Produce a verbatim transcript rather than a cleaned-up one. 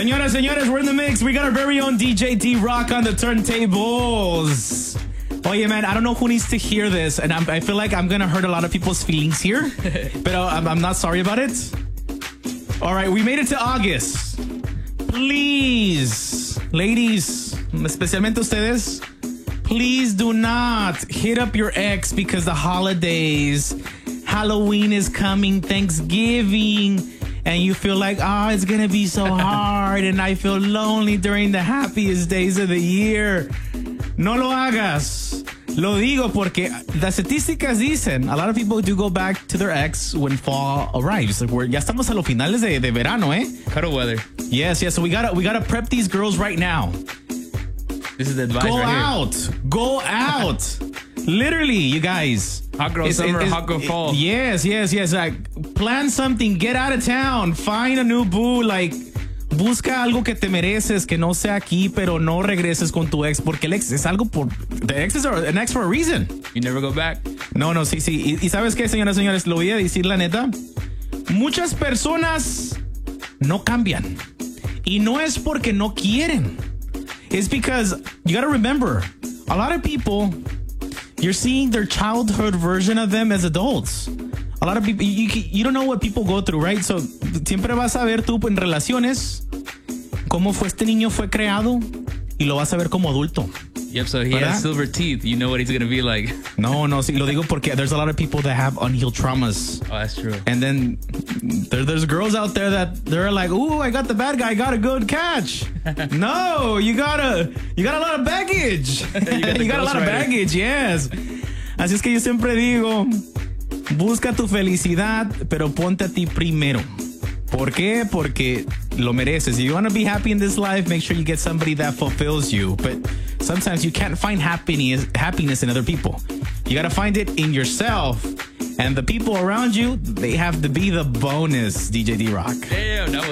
Señoras, señores, we're in the mix. We got our very own D J D-Rock on the turntables. Oh yeah, man, I don't know who needs to hear this, and I'm, I feel like I'm going to hurt a lot of people's feelings here, but I'm, I'm not sorry about it. All right, we made it to August. Please, ladies, especialmente ustedes, please do not hit up your ex because the holidays, Halloween is coming, Thanksgiving, and you feel like, oh, it's going to be so hard, and I feel lonely during the happiest days of the year. No lo hagas. Lo digo porque las estadísticas dicen a lot of people do go back to their ex when fall arrives. Like we're, ya estamos a los finales de, de verano, eh? Cuddle weather. Yes, yes. So we gotta we gotta prep these girls right now. This is the advice Go right out. Here. Go out. Literally, you guys. Hot girl It's- summer, it's- hot girl fall. Yes, yes, yes. Like plan something. Get out of town. Find a new boo. Like busca algo que te mereces, que no sea aquí, pero no regreses con tu ex, porque el ex es algo por... The ex is an ex for a reason. You never go back. No, no, sí, sí. Y, y ¿sabes qué, señoras y señores? Lo voy a decir la neta. Muchas personas no cambian. Y no es porque no quieren. It's because you gotta remember, a lot of people, you're seeing their childhood version of them as adults. A lot of people, you, you don't know what people go through, right? So, siempre vas a ver tú en relaciones cómo fue este niño fue creado y lo vas a ver como adulto. Yep, so he ¿Verdad? has silver teeth. You know what he's going to be like. No, no, sí, lo digo porque there's a lot of people that have unhealed traumas. Oh, that's true. And then there, there's girls out there that they're like, ooh, I got the bad guy, I got a good catch. No, you got a, you got a lot of baggage. You got, you got a lot of baggage, yes. Así es que yo siempre digo, busca tu felicidad, pero ponte a ti primero. ¿Por qué? Porque lo mereces. If you want to be happy in this life, make sure you get somebody that fulfills you. But sometimes you can't find happiness, happiness in other people. You got to find it in yourself. And the people around you, they have to be the bonus, D J D-Rock. Damn, that was